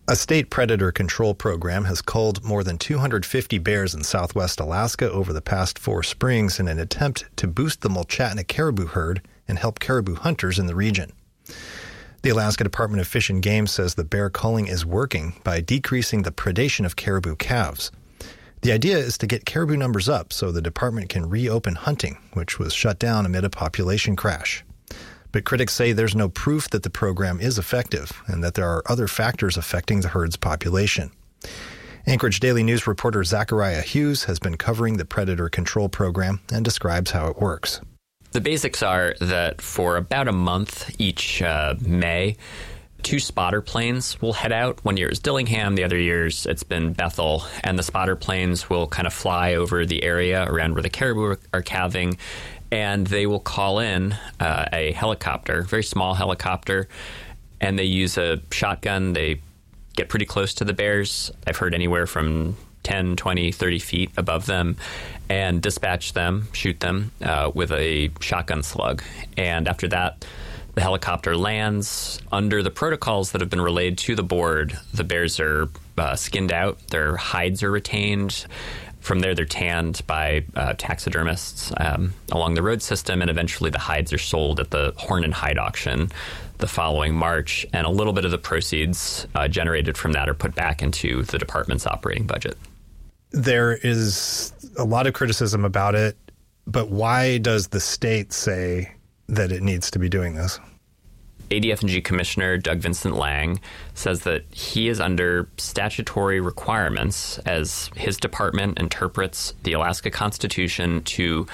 A state predator control program has culled more than 250 bears in southwest Alaska over the past 4 springs in an attempt to boost the Mulchatna caribou herd and help caribou hunters in the region. The Alaska Department of Fish and Game says the bear culling is working by decreasing the predation of caribou calves. The idea is to get caribou numbers up so the department can reopen hunting, which was shut down amid a population crash. But critics say there's no proof that the program is effective and that there are other factors affecting the herd's population. Anchorage Daily News reporter Zachariah Hughes has been covering the predator control program and describes how it works. The basics are that for about a month each May, 2 spotter planes will head out. One year is Dillingham, the other years it's been Bethel, and the spotter planes will kind of fly over the area around where the caribou are calving, and they will call in a helicopter, very small helicopter, and they use a shotgun. They get pretty close to the bears. I've heard anywhere from 10, 20, 30 feet above them, and dispatch them, shoot them with a shotgun slug. And after that, the helicopter lands. Under the protocols that have been relayed to the board, the bears are skinned out, their hides are retained. From there, they're tanned by taxidermists along the road system, and eventually the hides are sold at the Horn and Hide auction the following March, and a little bit of the proceeds generated from that are put back into the department's operating budget. There is a lot of criticism about it, but why does the state say that it needs to be doing this? ADF&G Commissioner Doug Vincent Lang says that he is under statutory requirements as his department interprets the Alaska Constitution to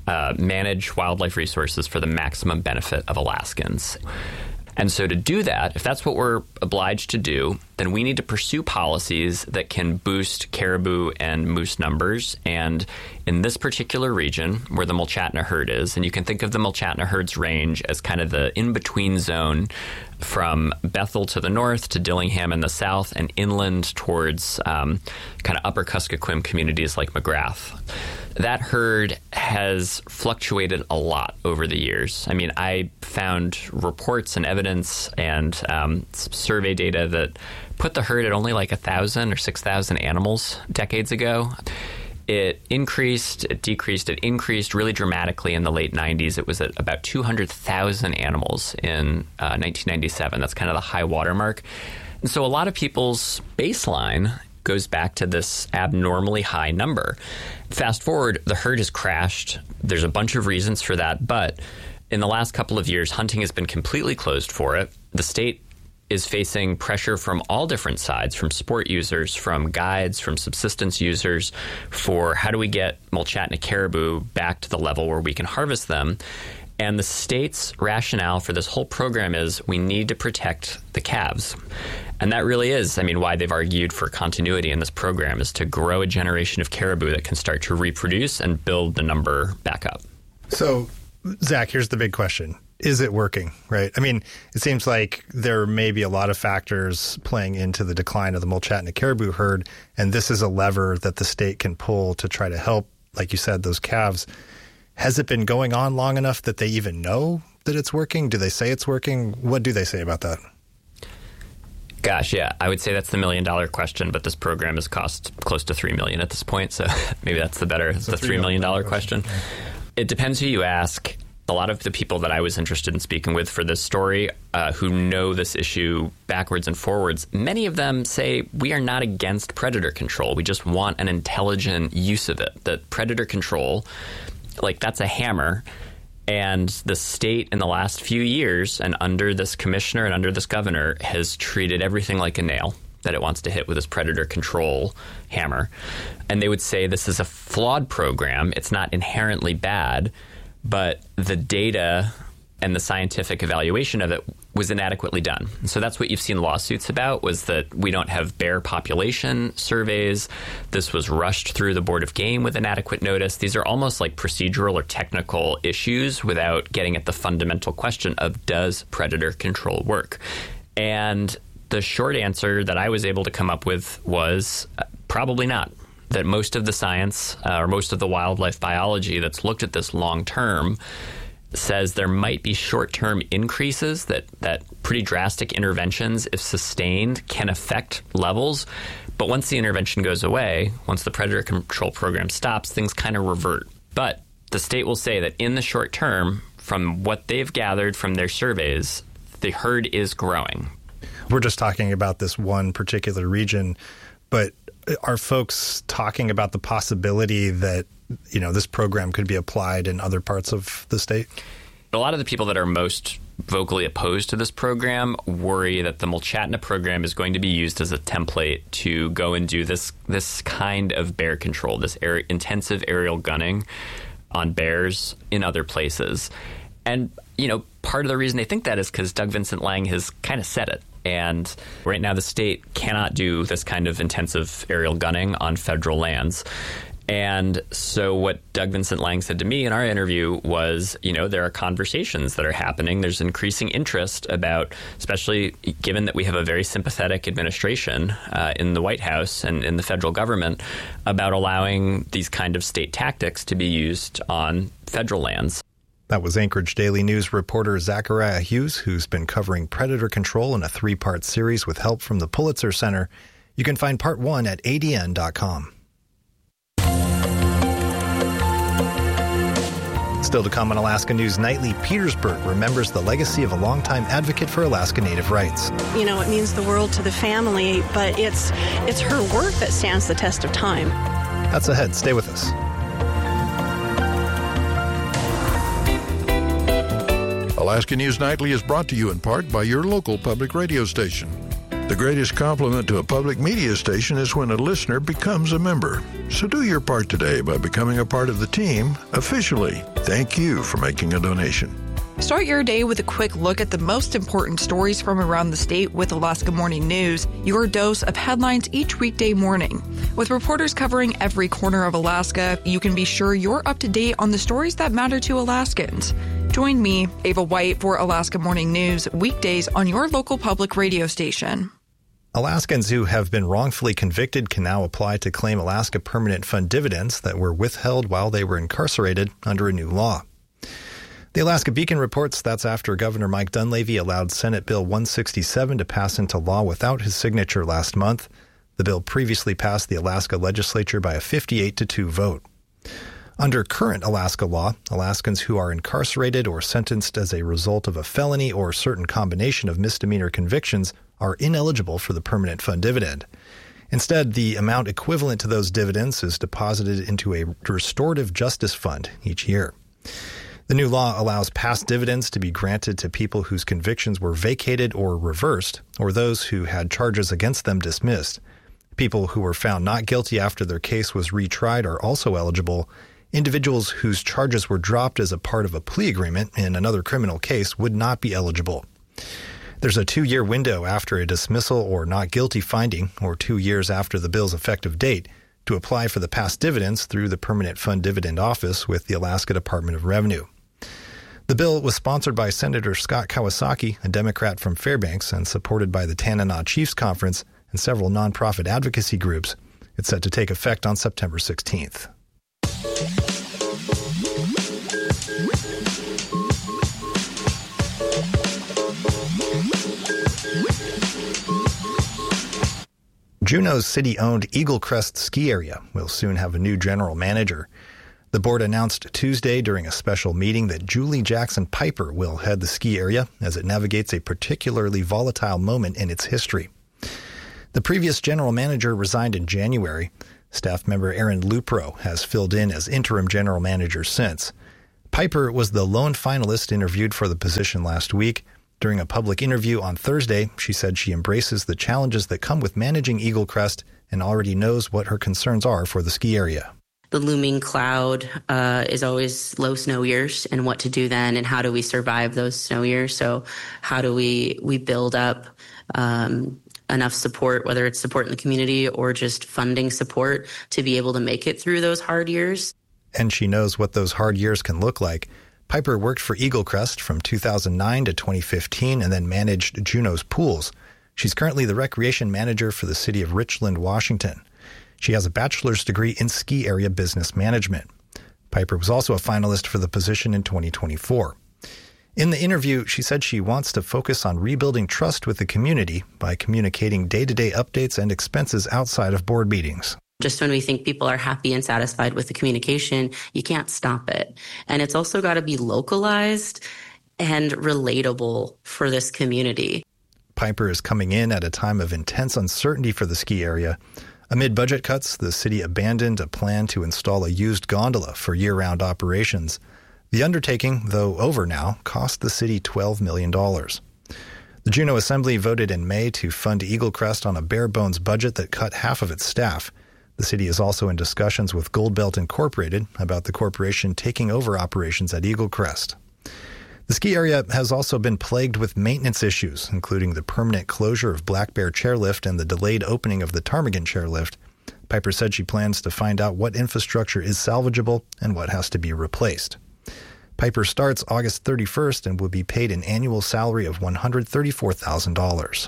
manage wildlife resources for the maximum benefit of Alaskans. And so to do that, if that's what we're obliged to do, then we need to pursue policies that can boost caribou and moose numbers. And in this particular region where the Mulchatna herd is, and you can think of the Mulchatna herd's range as kind of the in-between zone from Bethel to the north to Dillingham in the south and inland towards kind of upper Kuskokwim communities like McGrath. That herd has fluctuated a lot over the years. I mean, I found reports and evidence and survey data that put the herd at only like 1,000 or 6,000 animals decades ago. It increased, it decreased, it increased really dramatically in the late 90s. It was at about 200,000 animals in 1997. That's kind of the high watermark. And so a lot of people's baseline goes back to this abnormally high number. Fast forward, the herd has crashed. There's a bunch of reasons for that, but in the last couple of years, hunting has been completely closed for it. The state is facing pressure from all different sides, from sport users, from guides, from subsistence users, for how do we get Mulchatna caribou back to the level where we can harvest them. And the state's rationale for this whole program is we need to protect the calves. And that really is, I mean, why they've argued for continuity in this program is to grow a generation of caribou that can start to reproduce and build the number back up. So, Zach, here's the big question. Is it working, right? I mean, it seems like there may be a lot of factors playing into the decline of the Mulchatna caribou herd, and this is a lever that the state can pull to try to help, like you said, those calves. Has it been going on long enough that they even know that it's working? Do they say it's working? What do they say about that? Gosh, yeah, I would say that's the $1 million question, but this program has cost close to $3 million at this point, so maybe that's the $3 million question. Okay. It depends who you ask. A lot of the people that I was interested in speaking with for this story who know this issue backwards and forwards, many of them say we are not against predator control. We just want an intelligent use of it. That predator control, like that's a hammer. And the state in the last few years and under this commissioner and under this governor has treated everything like a nail that it wants to hit with this predator control hammer. And they would say this is a flawed program. It's not inherently bad, but the data and the scientific evaluation of it was inadequately done. And so that's what you've seen lawsuits about, was that we don't have bear population surveys. This was rushed through the Board of Game with inadequate notice. These are almost like procedural or technical issues without getting at the fundamental question of, does predator control work? And the short answer that I was able to come up with was probably not. That most of the science or most of the wildlife biology that's looked at this long term says there might be short-term increases, that pretty drastic interventions, if sustained, can affect levels. But once the intervention goes away, once the predator control program stops, things kind of revert. But the state will say that in the short term, from what they've gathered from their surveys, the herd is growing. We're just talking about this one particular region, but are folks talking about the possibility that, this program could be applied in other parts of the state? A lot of the people that are most vocally opposed to this program worry that the Mulchatna program is going to be used as a template to go and do this kind of bear control, this intensive aerial gunning on bears in other places. And, part of the reason they think that is because Doug Vincent Lang has kind of said it. And right now the state cannot do this kind of intensive aerial gunning on federal lands. And so what Doug Vincent Lang said to me in our interview was, there are conversations that are happening. There's increasing interest about, especially given that we have a very sympathetic administration in the White House and in the federal government, about allowing these kind of state tactics to be used on federal lands. That was Anchorage Daily News reporter Zachariah Hughes, who's been covering predator control in a 3-part series with help from the Pulitzer Center. You can find part 1 at adn.com. Still to come on Alaska News Nightly, Petersburg remembers the legacy of a longtime advocate for Alaska Native rights. It means the world to the family, but it's her work that stands the test of time. That's ahead. Stay with us. Alaska News Nightly is brought to you in part by your local public radio station. The greatest compliment to a public media station is when a listener becomes a member. So do your part today by becoming a part of the team officially. Thank you for making a donation. Start your day with a quick look at the most important stories from around the state with Alaska Morning News, your dose of headlines each weekday morning. With reporters covering every corner of Alaska, you can be sure you're up to date on the stories that matter to Alaskans. Join me, Ava White, for Alaska Morning News, weekdays on your local public radio station. Alaskans who have been wrongfully convicted can now apply to claim Alaska Permanent Fund dividends that were withheld while they were incarcerated under a new law. The Alaska Beacon reports that's after Governor Mike Dunleavy allowed Senate Bill 167 to pass into law without his signature last month. The bill previously passed the Alaska legislature by a 58-2 vote. Under current Alaska law, Alaskans who are incarcerated or sentenced as a result of a felony or certain combination of misdemeanor convictions are ineligible for the Permanent Fund dividend. Instead, the amount equivalent to those dividends is deposited into a restorative justice fund each year. The new law allows past dividends to be granted to people whose convictions were vacated or reversed, or those who had charges against them dismissed. People who were found not guilty after their case was retried are also eligible. Individuals whose charges were dropped as a part of a plea agreement in another criminal case would not be eligible. There's a 2-year window after a dismissal or not guilty finding, or 2 years after the bill's effective date, to apply for the past dividends through the Permanent Fund Dividend Office with the Alaska Department of Revenue. The bill was sponsored by Senator Scott Kawasaki, a Democrat from Fairbanks, and supported by the Tanana Chiefs Conference and several nonprofit advocacy groups. It's set to take effect on September 16th. Juneau's city-owned Eagle Crest ski area will soon have a new general manager. The board announced Tuesday during a special meeting that Julie Jackson Piper will head the ski area as it navigates a particularly volatile moment in its history. The previous general manager resigned in January. Staff member Aaron Lupro has filled in as interim general manager since. Piper was the lone finalist interviewed for the position last week. During a public interview on Thursday, she said she embraces the challenges that come with managing Eagle Crest and already knows what her concerns are for the ski area. The looming cloud is always low snow years, and what to do then, and how do we survive those snow years? So how do we build up enough support, whether it's support in the community or just funding support, to be able to make it through those hard years? And she knows what those hard years can look like. Piper worked for Eagle Crest from 2009 to 2015 and then managed Juneau's pools. She's currently the recreation manager for the city of Richland, Washington. She has a bachelor's degree in ski area business management. Piper was also a finalist for the position in 2024. In the interview, she said she wants to focus on rebuilding trust with the community by communicating day-to-day updates and expenses outside of board meetings. Just when we think people are happy and satisfied with the communication, you can't stop it. And it's also got to be localized and relatable for this community. Piper is coming in at a time of intense uncertainty for the ski area. Amid budget cuts, the city abandoned a plan to install a used gondola for year-round operations. The undertaking, though over now, cost the city $12 million. The Juneau Assembly voted in May to fund Eagle Crest on a bare-bones budget that cut half of its staff. The city is also in discussions with Goldbelt Incorporated about the corporation taking over operations at Eagle Crest. The ski area has also been plagued with maintenance issues, including the permanent closure of Black Bear Chairlift and the delayed opening of the Ptarmigan Chairlift. Piper said she plans to find out what infrastructure is salvageable and what has to be replaced. Piper starts August 31st and will be paid an annual salary of $134,000.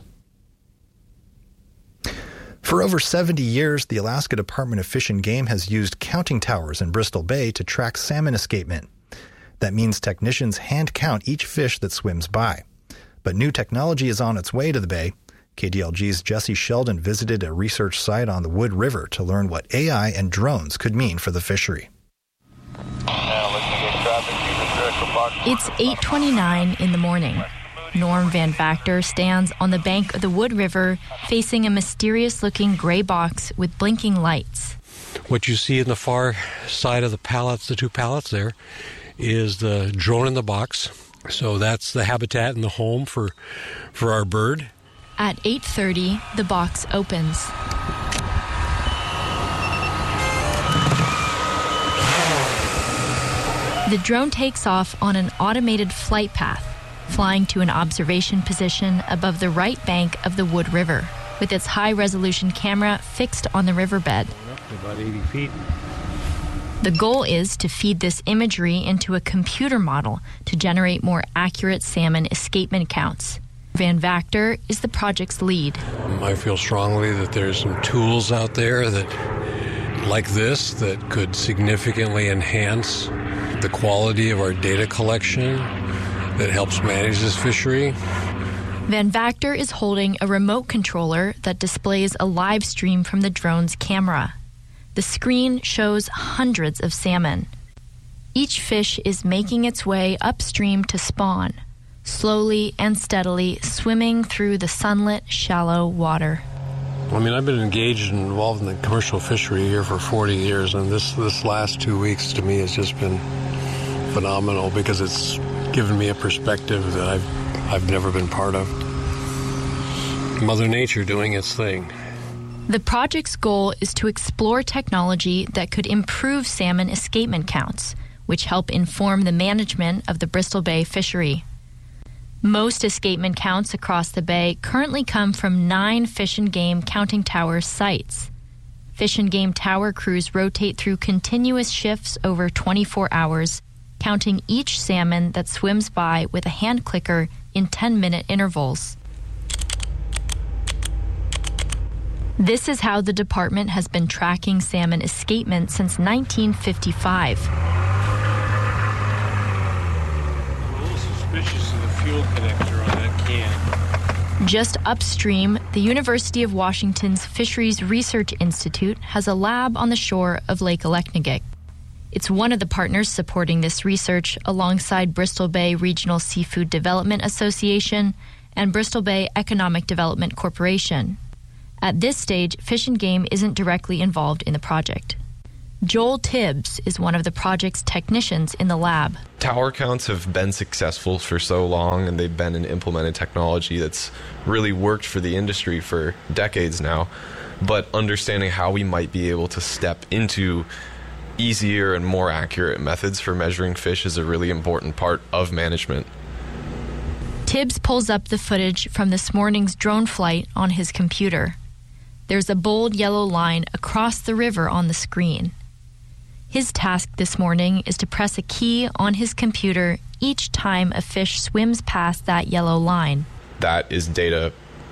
For over 70 years, the Alaska Department of Fish and Game has used counting towers in Bristol Bay to track salmon escapement. That means technicians hand count each fish that swims by. But new technology is on its way to the bay. KDLG's Jesse Sheldon visited a research site on the Wood River to learn what AI and drones could mean for the fishery. It's 8:29 in the morning. Norm Van Vactor stands on the bank of the Wood River facing a mysterious-looking gray box with blinking lights. What you see in the far side of the pallets, the two pallets there, is the drone in the box. So that's the habitat and the home for our bird. At 8:30, the box opens. The drone takes off on an automated flight path, flying to an observation position above the right bank of the Wood River, with its high-resolution camera fixed on the riverbed. About 80 feet. The goal is to feed this imagery into a computer model to generate more accurate salmon escapement counts. Van Vactor is the project's lead. I feel strongly that there's some tools out there that, like this, that could significantly enhance the quality of our data collection that helps manage this fishery. Van Vactor is holding a remote controller that displays a live stream from the drone's camera. The screen shows hundreds of salmon. Each fish is making its way upstream to spawn, slowly and steadily swimming through the sunlit, shallow water. I mean, I've been engaged and involved in the commercial fishery here for 40 years, and this last 2 weeks to me has just been phenomenal because it's given me a perspective that I've never been part of. Mother Nature doing its thing. The project's goal is to explore technology that could improve salmon escapement counts, which help inform the management of the Bristol Bay fishery. Most escapement counts across the bay currently come from 9 Fish and Game counting tower sites. Fish and Game tower crews rotate through continuous shifts over 24 hours, counting each salmon that swims by with a hand clicker in 10-minute intervals. This is how the department has been tracking salmon escapement since 1955. A little suspicious of the fuel connector on that can. Just upstream, the University of Washington's Fisheries Research Institute has a lab on the shore of Lake Aleknagik. It's one of the partners supporting this research alongside Bristol Bay Regional Seafood Development Association and Bristol Bay Economic Development Corporation. At this stage, Fish and Game isn't directly involved in the project. Joel Tibbs is one of the project's technicians in the lab. Tower counts have been successful for so long, and they've been an implemented technology that's really worked for the industry for decades now. But understanding how we might be able to step into easier and more accurate methods for measuring fish is a really important part of management. Tibbs pulls up the footage from this morning's drone flight on his computer. There's a bold yellow line across the river on the screen. His task this morning is to press a key on his computer each time a fish swims past that yellow line. That is data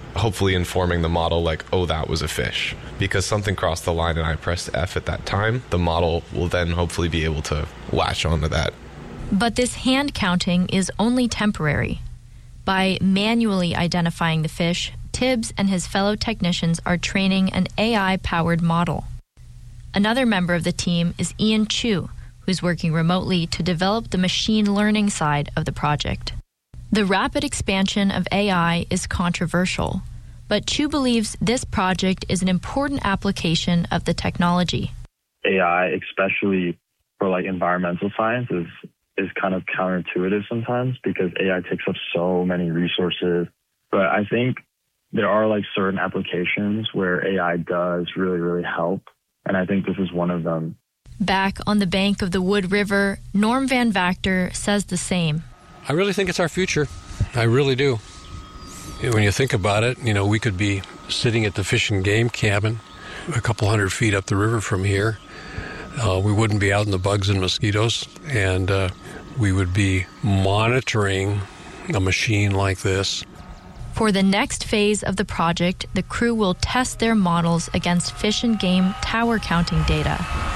hopefully informing the model like, oh, that was a fish. Because something crossed the line and I pressed F at that time, the model will then hopefully be able to latch onto that. But this hand counting is only temporary. By manually identifying the fish, Tibbs and his fellow technicians are training an AI-powered model. Another member of the team is Ian Chu, who's working remotely to develop the machine learning side of the project. The rapid expansion of AI is controversial, but Chu believes this project is an important application of the technology. AI, especially for like environmental science, is kind of counterintuitive sometimes because AI takes up so many resources. But I think there are like certain applications where AI does really, really help. And I think this is one of them. Back on the bank of the Wood River, Norm Van Vactor says the same. I really think it's our future. I really do. When you think about it, we could be sitting at the Fish and Game cabin a couple 100 feet up the river from here. We wouldn't be out in the bugs and mosquitoes, and we would be monitoring a machine like this. For the next phase of the project, the crew will test their models against Fish and Game tower counting data.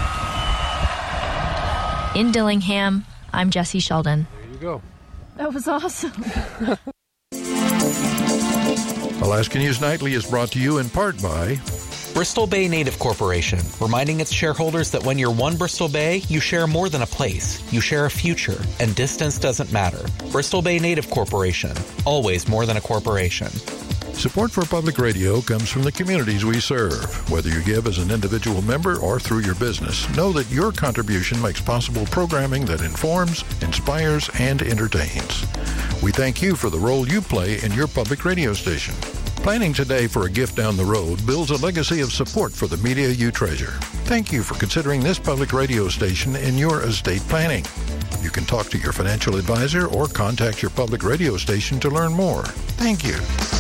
In Dillingham, I'm Jessie Sheldon. There you go. That was awesome. Alaska News Nightly is brought to you in part by Bristol Bay Native Corporation, reminding its shareholders that when you're one Bristol Bay, you share more than a place. You share a future, and distance doesn't matter. Bristol Bay Native Corporation, always more than a corporation. Support for public radio comes from the communities we serve. Whether you give as an individual member or through your business, know that your contribution makes possible programming that informs, inspires, and entertains. We thank you for the role you play in your public radio station. Planning today for a gift down the road builds a legacy of support for the media you treasure. Thank you for considering this public radio station in your estate planning. You can talk to your financial advisor or contact your public radio station to learn more. Thank you.